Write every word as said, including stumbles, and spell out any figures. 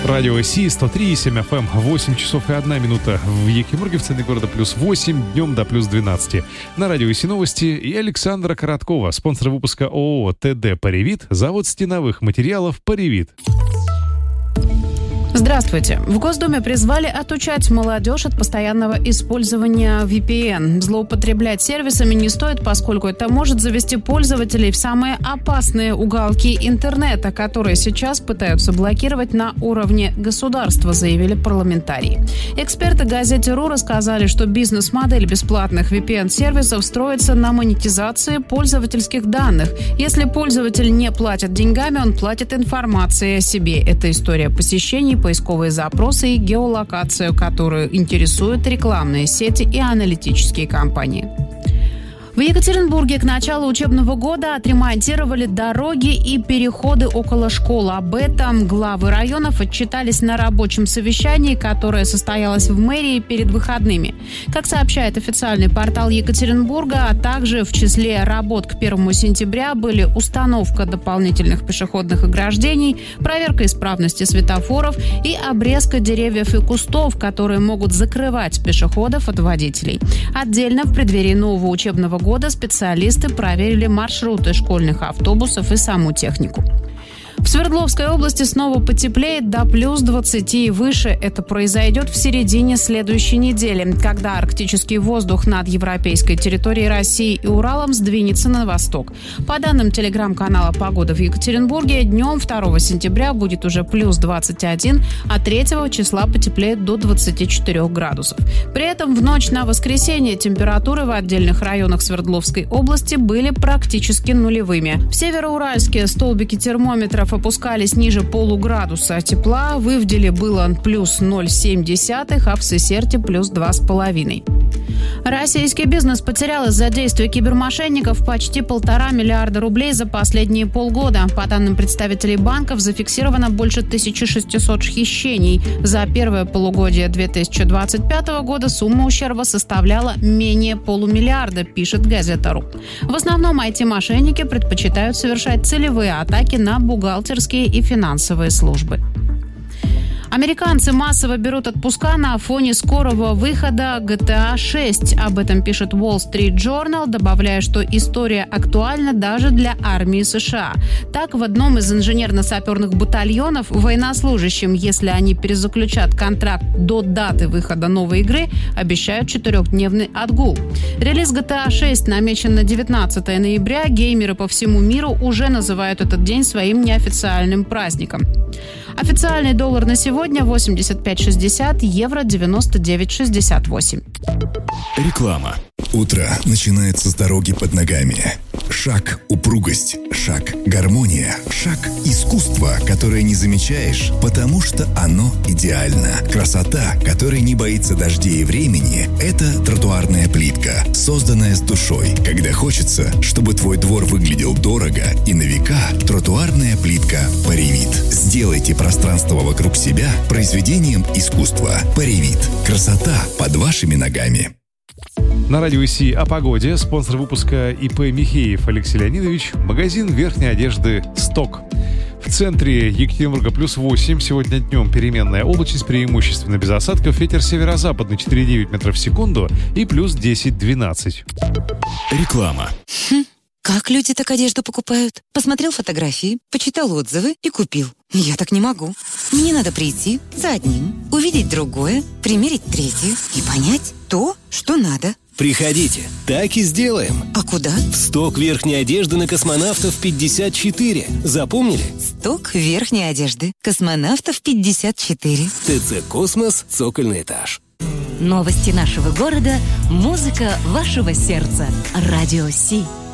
Радио Си, сто три и семь эф эм, восемь часов и одна минута. В Екатеринбурге, в центре города, плюс восемь, днем до плюс двенадцать. На Радио Си новости и Александра Короткова, спонсор выпуска ООО ТД «Паривит», завод стеновых материалов «Паривит». Здравствуйте. В Госдуме призвали отучать молодежь от постоянного использования ви пи эн. Злоупотреблять сервисами не стоит, поскольку это может завести пользователей в самые опасные уголки интернета, которые сейчас пытаются блокировать на уровне государства, заявили парламентарии. Эксперты газете РУ рассказали, что бизнес-модель бесплатных ви пи эн-сервисов строится на монетизации пользовательских данных. Если пользователь не платит деньгами, он платит информацией о себе. Это история посещений, поисковые запросы и геолокацию, которую интересуют рекламные сети и аналитические компании. В Екатеринбурге к началу учебного года отремонтировали дороги и переходы около школ. Об этом главы районов отчитались на рабочем совещании, которое состоялось в мэрии перед выходными. Как сообщает официальный портал Екатеринбурга, а также в числе работ к первому сентября были установка дополнительных пешеходных ограждений, проверка исправности светофоров и обрезка деревьев и кустов, которые могут закрывать пешеходов от водителей. Отдельно в преддверии нового учебного года года специалисты проверили маршруты школьных автобусов и саму технику. В Свердловской области снова потеплеет до плюс двадцати и выше. Это произойдет в середине следующей недели, когда арктический воздух над европейской территорией России и Уралом сдвинется на восток. По данным телеграм-канала «Погода в Екатеринбурге», днем второго сентября будет уже плюс двадцать один, а третьего числа потеплеет до двадцати четырёх градусов. При этом в ночь на воскресенье температуры в отдельных районах Свердловской области были практически нулевыми. В Североуральске столбики термометров опускались ниже полуградуса тепла. В Ивделе было плюс ноль целых семь десятых, а в Сысерте плюс два с половиной. Российский бизнес потерял из-за действия кибермошенников почти полтора миллиарда рублей за последние полгода. По данным представителей банков, зафиксировано больше тысячи шестисот хищений. За первое полугодие две тысячи двадцать пятого года сумма ущерба составляла менее полумиллиарда, пишет газета РУ. В основном ай ти-мошенники предпочитают совершать целевые атаки на бухгалтерские и финансовые службы. Американцы массово берут отпуска на фоне скорого выхода джи ти эй шесть. Об этом пишет Wall Street Journal, добавляя, что история актуальна даже для армии США. Так, в одном из инженерно-саперных батальонов военнослужащим, если они перезаключат контракт до даты выхода новой игры, обещают четырехдневный отгул. Релиз джи ти эй шесть намечен на девятнадцатое ноября. Геймеры по всему миру уже называют этот день своим неофициальным праздником. Официальный доллар на сегодня восемьдесят пять шестьдесят, евро девяносто девять шестьдесят восемь. Реклама. Утро начинается с дороги под ногами. Шаг – упругость, шаг – гармония, шаг – искусство, которое не замечаешь, потому что оно идеально. Красота, которая не боится дождей и времени – это тротуарная плитка, созданная с душой. Когда хочется, чтобы твой двор выглядел дорого и на века, тротуарная плитка «Паривит». Сделайте пространство вокруг себя произведением искусства. «Паривит». Красота под вашими ногами. На Радио Си о погоде. Спонсор выпуска ИП Михеев Алексей Леонидович. Магазин верхней одежды «Сток». В центре Екатеринбурга плюс восемь. Сегодня днем переменная облачность, преимущественно без осадков. Ветер северо-западный четыре целых девять метров в секунду и плюс десять двенадцать. Реклама. Хм, как люди так одежду покупают? Посмотрел фотографии, почитал отзывы и купил. Я так не могу. Мне надо прийти за одним, увидеть другое, примерить третье и понять то, что надо. Приходите, так и сделаем. А куда? В сток верхней одежды на Космонавтов пятьдесят четыре. Запомнили? Сток верхней одежды. Космонавтов пятьдесят четыре. ТЦ «Космос», цокольный этаж. Новости нашего города, музыка вашего сердца. Радио Си.